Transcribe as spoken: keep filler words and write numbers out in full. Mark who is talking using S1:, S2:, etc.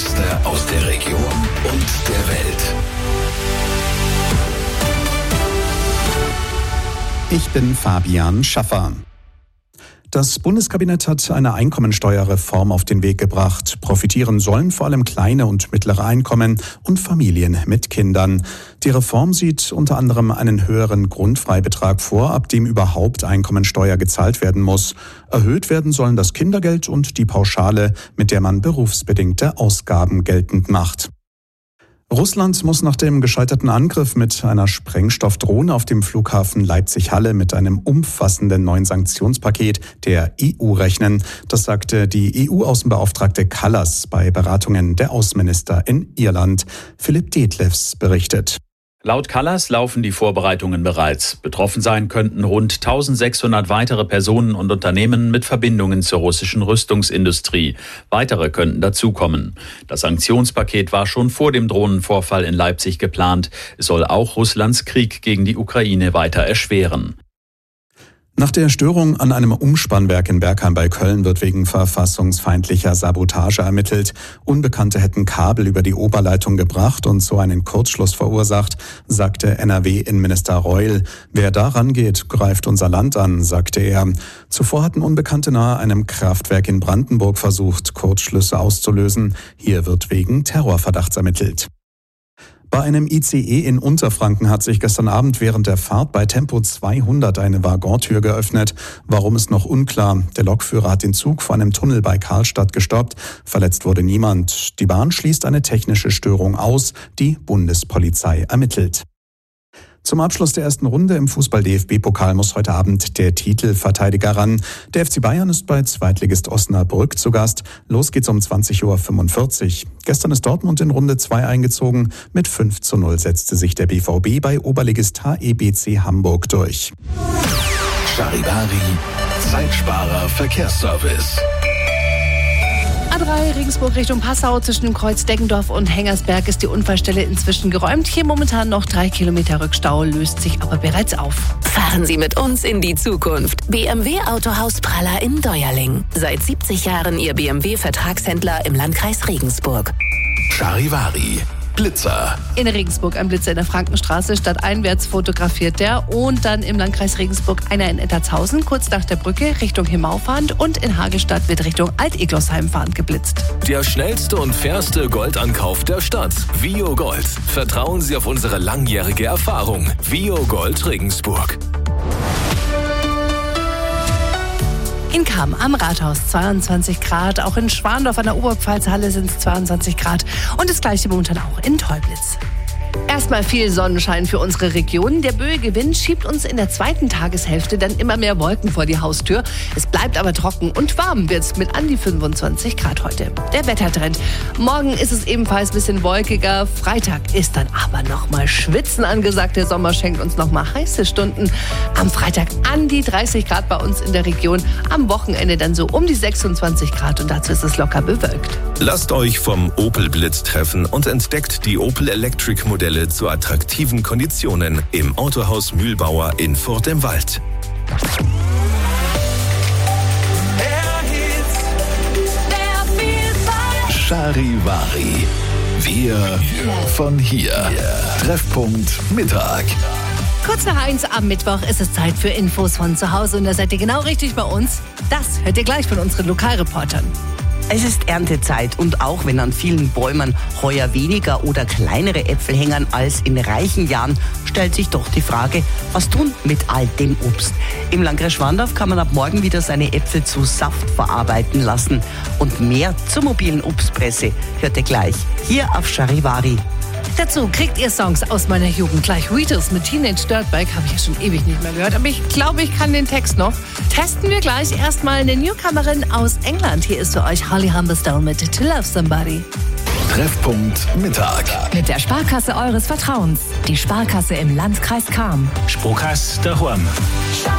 S1: Neueste aus der Region und der Welt.
S2: Ich bin Fabian Schaffer. Das Bundeskabinett hat eine Einkommensteuerreform auf den Weg gebracht. Profitieren sollen vor allem kleine und mittlere Einkommen und Familien mit Kindern. Die Reform sieht unter anderem einen höheren Grundfreibetrag vor, ab dem überhaupt Einkommensteuer gezahlt werden muss. Erhöht werden sollen das Kindergeld und die Pauschale, mit der man berufsbedingte Ausgaben geltend macht. Russland muss nach dem gescheiterten Angriff mit einer Sprengstoffdrohne auf dem Flughafen Leipzig-Halle mit einem umfassenden neuen Sanktionspaket der E U rechnen. Das sagte die E U-Außenbeauftragte Kallas bei Beratungen der Außenminister in Irland. Philipp Detlefs berichtet.
S3: Laut Kallas laufen die Vorbereitungen bereits. Betroffen sein könnten rund eintausendsechshundert weitere Personen und Unternehmen mit Verbindungen zur russischen Rüstungsindustrie. Weitere könnten dazukommen. Das Sanktionspaket war schon vor dem Drohnenvorfall in Leipzig geplant. Es soll auch Russlands Krieg gegen die Ukraine weiter erschweren.
S2: Nach der Störung an einem Umspannwerk in Bergheim bei Köln wird wegen verfassungsfeindlicher Sabotage ermittelt. Unbekannte hätten Kabel über die Oberleitung gebracht und so einen Kurzschluss verursacht, sagte N R W-Innenminister Reul. Wer daran geht, greift unser Land an, sagte er. Zuvor hatten Unbekannte nahe einem Kraftwerk in Brandenburg versucht, Kurzschlüsse auszulösen. Hier wird wegen Terrorverdachts ermittelt. Bei einem I C E in Unterfranken hat sich gestern Abend während der Fahrt bei Tempo zweihundert eine Waggontür geöffnet. Warum ist noch unklar. Der Lokführer hat den Zug vor einem Tunnel bei Karlstadt gestoppt. Verletzt wurde niemand. Die Bahn schließt eine technische Störung aus. Die Bundespolizei ermittelt. Zum Abschluss der ersten Runde im Fußball-D F B-Pokal muss heute Abend der Titelverteidiger ran. Der F C Bayern ist bei Zweitligist Osnabrück zu Gast. Los geht's um zwanzig Uhr fünfundvierzig. Gestern ist Dortmund in Runde zwei eingezogen. Mit fünf zu null setzte sich der B V B bei Oberligist H E B C Hamburg durch.
S1: Charivari, Zeitsparer Verkehrsservice.
S4: A drei Regensburg Richtung Passau zwischen dem Kreuz Deggendorf und Hengersberg ist die Unfallstelle inzwischen geräumt. Hier momentan noch drei Kilometer Rückstau, löst sich aber bereits auf.
S5: Fahren Sie mit uns in die Zukunft. B M W Autohaus Praller in Deuerling. Seit siebzig Jahren Ihr B M W-Vertragshändler im Landkreis Regensburg.
S1: Charivari, Blitzer.
S4: In Regensburg ein Blitzer in der Frankenstraße, stadteinwärts fotografiert der. Und dann im Landkreis Regensburg einer in Ettertshausen, kurz nach der Brücke Richtung Himau fahrend. Und in Hagestadt wird Richtung Alt-Eglosheim fahrend geblitzt.
S6: Der schnellste und fairste Goldankauf der Stadt. Vio Gold. Vertrauen Sie auf unsere langjährige Erfahrung. Vio Gold Regensburg.
S4: In Cham am Rathaus zweiundzwanzig Grad, auch in Schwandorf an der Oberpfalzhalle sind es zweiundzwanzig Grad und das gleiche momentan auch in Teublitz. Erstmal viel Sonnenschein für unsere Region. Der böige Wind schiebt uns in der zweiten Tageshälfte dann immer mehr Wolken vor die Haustür. Es bleibt aber trocken und warm wird's mit an die fünfundzwanzig Grad heute. Der Wettertrend. Morgen ist es ebenfalls ein bisschen wolkiger. Freitag ist dann aber nochmal Schwitzen angesagt. Der Sommer schenkt uns nochmal heiße Stunden. Am Freitag an die dreißig Grad bei uns in der Region. Am Wochenende dann so um die sechsundzwanzig Grad und dazu ist es locker bewölkt.
S6: Lasst euch vom Opel Blitz treffen und entdeckt die Opel Electric Modelle zu attraktiven Konditionen im Autohaus Mühlbauer in Furt im Wald.
S1: Charivari. Wir von hier. Treffpunkt Mittag.
S4: Kurz nach eins am Mittwoch ist es Zeit für Infos von zu Hause und da seid ihr genau richtig bei uns. Das hört ihr gleich von unseren Lokalreportern.
S7: Es ist Erntezeit und auch wenn an vielen Bäumen heuer weniger oder kleinere Äpfel hängen als in reichen Jahren, stellt sich doch die Frage, was tun mit all dem Obst? Im Landkreis Schwandorf kann man ab morgen wieder seine Äpfel zu Saft verarbeiten lassen. Und mehr zur mobilen Obstpresse hört ihr gleich hier auf Charivari.
S4: Dazu kriegt ihr Songs aus meiner Jugend. Gleich Weeters mit Teenage Dirtbag habe ich ja schon ewig nicht mehr gehört, aber ich glaube, ich kann den Text noch. Testen wir gleich erstmal eine Newcomerin aus England. Hier ist für euch Holly Humberstone mit To Love Somebody.
S1: Treffpunkt Mittag.
S5: Mit der Sparkasse eures Vertrauens. Die Sparkasse im Landkreis Cham.
S8: Sparkasse daheim.